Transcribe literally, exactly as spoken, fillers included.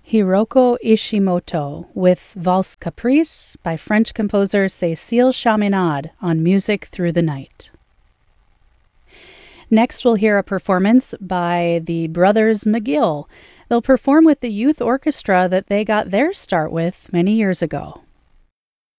Hiroko Ishimoto with Valse Caprice by French composer Cécile Chaminade on Music Through the Night. Next, we'll hear a performance by the Brothers McGill. They'll perform with the youth orchestra that they got their start with many years ago.